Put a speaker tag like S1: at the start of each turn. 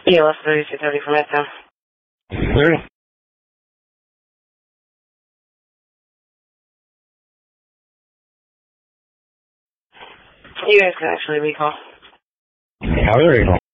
S1: ELS 3230 from Midtown.
S2: 30.
S1: You guys can actually recall.
S2: How are you?